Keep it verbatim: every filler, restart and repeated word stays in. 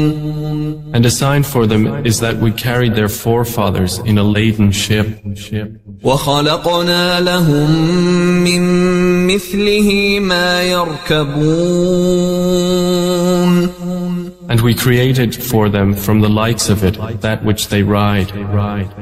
And a sign for them is that we carried their forefathers in a laden ship. وَخَلَقْنَا لَهُم مِّن مِّثْلِهِ مَا يَرْكَبُونَ And we created for them from the likes of it that which they ride.